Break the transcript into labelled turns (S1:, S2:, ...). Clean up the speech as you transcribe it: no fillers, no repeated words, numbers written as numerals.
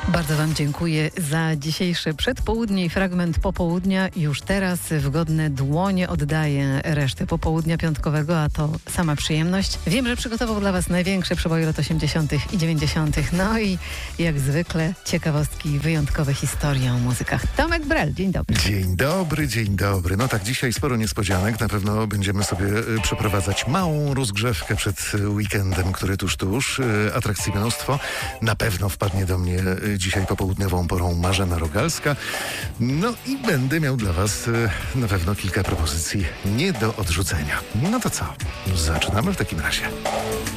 S1: Bardzo Wam dziękuję za dzisiejsze przedpołudnie i fragment popołudnia. Już teraz w godne dłonie oddaję resztę popołudnia piątkowego, a to sama przyjemność. Wiem, że przygotował dla Was największe przeboje lat 80. i 90. No i jak zwykle ciekawostki i wyjątkowe historie o muzykach. Tomek Brel, dzień dobry.
S2: Dzień dobry, dzień dobry. No tak, dzisiaj sporo niespodzianek. Na pewno będziemy sobie przeprowadzać małą rozgrzewkę przed weekendem, który tuż. Atrakcji mnóstwo. Na pewno wpadnie do mnie dzisiaj popołudniową porą Marzena Rogalska. No i będę miał dla Was na pewno kilka propozycji nie do odrzucenia. No to co? Zaczynamy w takim razie.